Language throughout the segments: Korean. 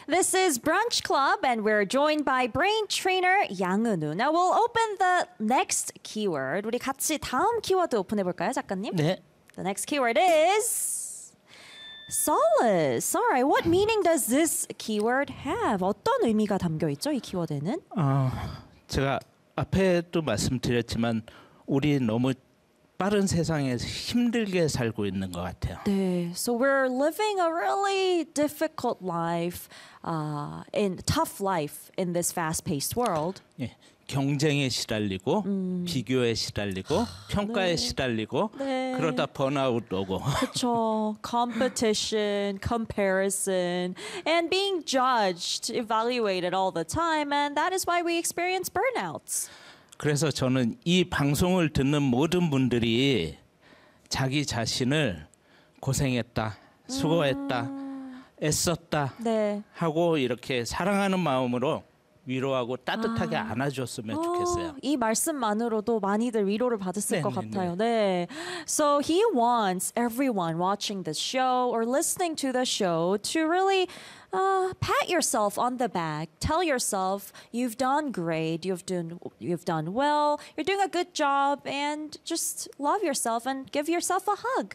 This is Brunch Club, and we're joined by brain trainer 양은우. Now we'll open the next keyword. 우리 같이 다음 키워드 오픈해 볼까요, 작가님? 네. The next keyword is solace. Alright, what meaning does this keyword have? 어떤 의미가 담겨 있죠, 이 키워드는? 제가 앞에도 말씀드렸지만 우리 너무 빠른 세상에서 힘들게 살고 있는 것 같아요. 네, so we're living a really difficult life, tough life in this fast-paced world. 예, 경쟁에 시달리고 비교에 시달리고 평가에 시달리고 네. 그러다 번아웃 오고. 그렇죠. Competition, comparison, and being judged, evaluated all the time, and that is why we experience burnouts. 그래서 저는 이 방송을 듣는 모든 분들이 자기 자신을 고생했다, 수고했다, 애썼다 네. 하고 이렇게 사랑하는 마음으로 위로하고 따뜻하게 안아줬으면 좋겠어요. 이 말씀만으로도 많이들 위로를 받았을 것 네네네. 같아요. 네. So he wants everyone watching the show or listening to the show to really pat yourself on the back. Tell yourself you've done great. You've done well. You're doing a good job, and just love yourself and give yourself a hug.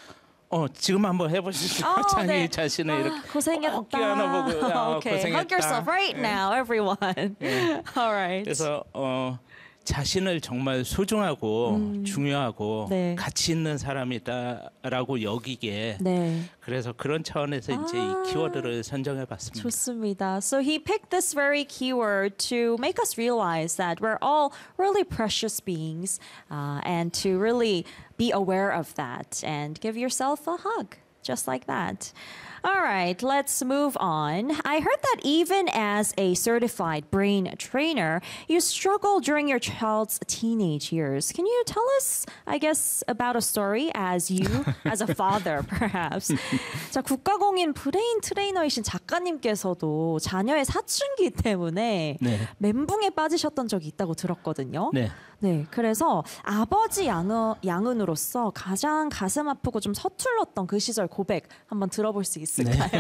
지금 한번 해보시죠. 자기 네. 자신을 이렇게 고생했다. 어깨 하나 보고 Okay, 고생했다. hug yourself right now, everyone. All right. 그래서 자신을 정말 소중하고 중요하고 네. 가치 있는 사람이다라고 여기게. 네. 그래서 그런 차원에서 이제 이 키워드를 선정해봤습니다. 좋습니다. So he picked this very keyword to make us realize that we're all really precious beings, and to really be aware of that and give yourself a hug, just like that. All right, let's move on. I heard that even as a certified brain trainer, you struggle during your child's teenage years. Can you tell us, I guess, about a story as a father, perhaps? 자, 국가공인 브레인 트레이너이신 작가님께서도 자녀의 사춘기 때문에 네. 멘붕에 빠지셨던 적이 있다고 들었거든요. 네. 네, 그래서 아버지 양은으로서 가장 가슴 아프고 좀 서툴렀던 그 시절 고백 한번 들어볼 수 있을까요?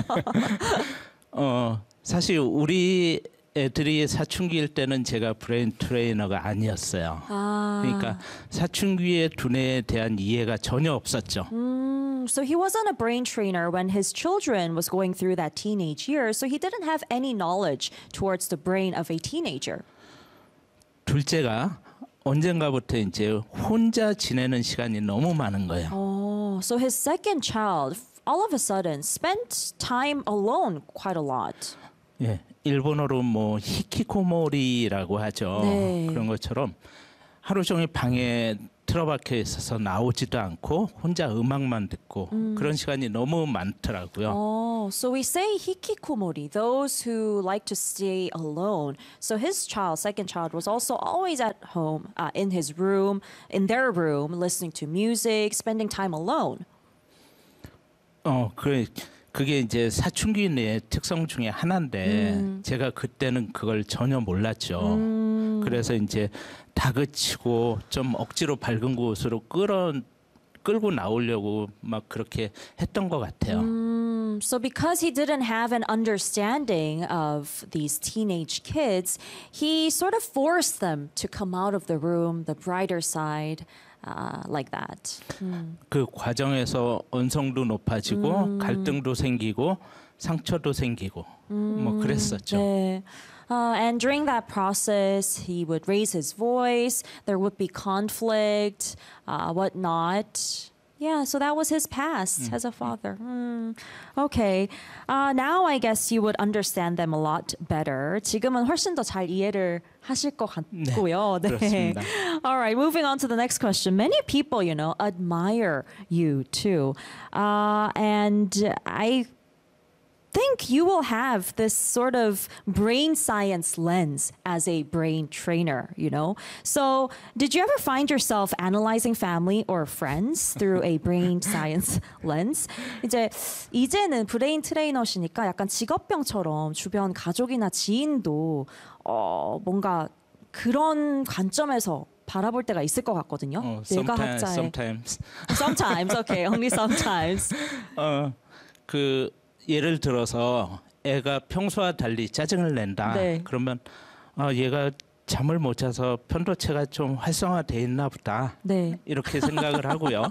사실 우리 애들이 사춘기일 때는 제가 브레인 트레이너가 아니었어요. 그러니까 사춘기의 두뇌에 대한 이해가 전혀 없었죠. So he wasn't a brain trainer when his children was going through that teenage years, so he didn't have any knowledge towards the brain of a teenager. 둘째가 언젠가부터 이제 혼자 지내는 시간이 너무 많은 거예요. So his second child, all of a sudden, spent time alone quite a lot. 예, 일본어로 뭐 히키코모리라고 하죠. 네. 그런 것처럼 하루 종일 방에 틀어박혀 있어서 나오지도 않고 혼자 음악만 듣고 그런 시간이 너무 많더라고요. So we say hikikomori, those who like to stay alone. So his child, second child, was also always at home, in his room, in their room, listening to music, spending time alone. 그게 이제 사춘기의 특성 중에 하나인데 제가 그때는 그걸 전혀 몰랐죠. 그래서 이제 다그치고 좀 억지로 밝은 곳으로 끌고 나오려고 막 그렇게 했던 것 같아요. So because he didn't have an understanding of these teenage kids, he sort of forced them to come out of the room, the brighter side, like that. 그 과정에서 언성도 높아지고 갈등도 생기고 상처도 생기고 뭐 그랬었죠. 네. And during that process, he would raise his voice. There would be conflict, whatnot. Yeah, so that was his past as a father. Okay. Now I guess you would understand them a lot better. 지금은 훨씬 더 잘 이해를 하실 것 같고요. 네, 그렇습니다. All right, moving on to the next question. Many people, admire you too. And I think you will have this sort of brain science lens as a brain trainer, So, did you ever find yourself analyzing family or friends through a brain science lens? 이제는 브레인 트레이너시니까 약간 직업병처럼 주변 가족이나 지인도 뭔가 그런 관점에서 바라볼 때가 있을 것 같거든요. 내가 sometimes. Sometimes, okay, only sometimes. 그 예를 들어서 애가 평소와 달리 짜증을 낸다. 네. 그러면 얘가 잠을 못 자서 편도체가 좀 활성화돼 있나 보다. 네. 이렇게 생각을 하고요.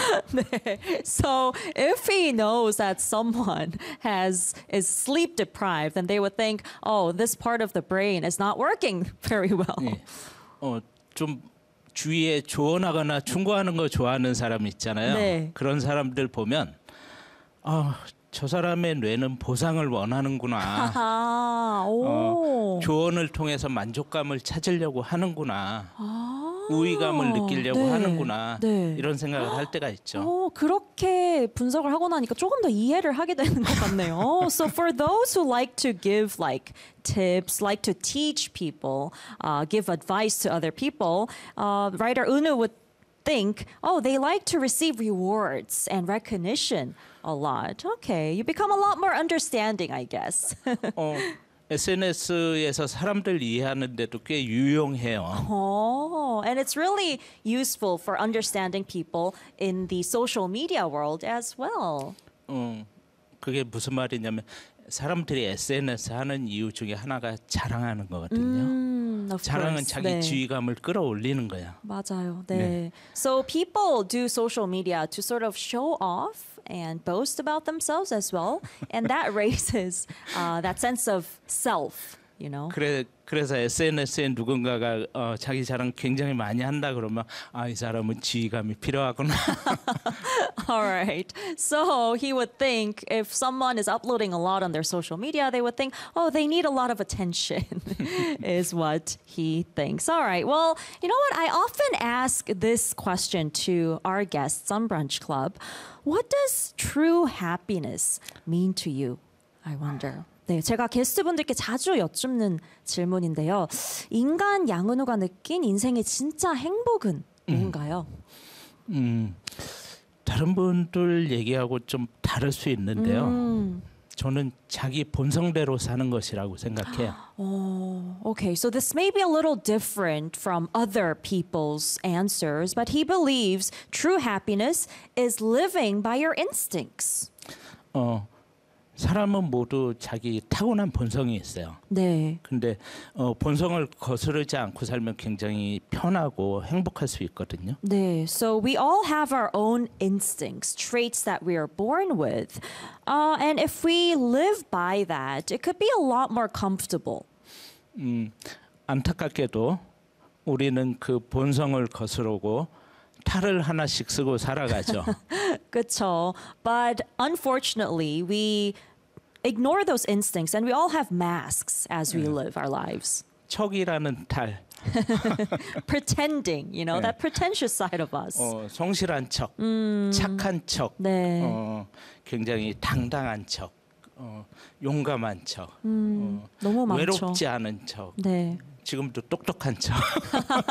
So if he knows that someone is sleep deprived, then they would think, oh, this part of the brain is not working very well. 예. 좀 주위에 조언하거나 충고하는 거 좋아하는 사람 있잖아요. 네. 그런 사람들 보면 저 사람의 뇌는 보상을 원하는구나. 아, 오. 조언을 통해서 만족감을 찾으려고 하는구나. 우위감을 느끼려고 네. 하는구나. 네. 이런 생각을 할 때가 있죠. 그렇게 분석을 하고 나니까 조금 더 이해를 하게 되는 것 같네요. So for those who like to give like tips, like to teach people, give advice to other people, writer Unu would think, oh, they like to receive rewards and recognition a lot. Okay, you become a lot more understanding, I guess. SNS에서 사람들 이해하는데도 꽤 유용해요. Oh, and it's really useful for understanding people in the social media world as well. 그게 무슨 말이냐면 사람들이 SNS 하는 이유 중에 하나가 자랑하는 거거든요. Of 자랑은 course. 자기 네. 지위감을 끌어올리는 거야. 맞아요. 네. 네. So people do social media to sort of show off and boast about themselves as well, and that raises that sense of self. You know. 그래서 SNS에 누군가가 자기 자랑 굉장히 많이 한다 그러면 이 사람은 지위감이 필요하구나. All right. So he would think if someone is uploading a lot on their social media, they would think, oh, they need a lot of attention, is what he thinks. All right. Well, you know what? I often ask this question to our guests on Brunch Club. What does true happiness mean to you? I wonder. 네, 제가 게스트분들께 자주 여쭙는 질문인데요. 인간 양은우가 느낀 인생의 진짜 행복은 뭔가요? 다른 분들 얘기하고 좀 다를 수 있는데요. 저는 자기 본성대로 사는 것이라고 생각해요. Okay, so this may be a little different from other people's answers, but he believes true happiness is living by your instincts. 사람은 모두 자기 타고난 본성이 있어요. 네. 근데 본성을 거스르지 않고 살면 굉장히 편하고 행복할 수 있거든요. 네, so we all have our own instincts, traits that we are born with. And if we live by that, it could be a lot more comfortable. 안타깝게도 우리는 그 본성을 거스르고 탈을 하나씩 쓰고 살아가죠. 그쵸. But unfortunately, we ignore those instincts and we all have masks as we live our lives. 척이라는 탈, Pretending, you know, that pretentious side of us. 성실한 척, 착한 척, 네. 굉장히 당당한 척, 용감한 척, 너무 많죠. 외롭지 않은 척, 네. 지금도 똑똑한 척.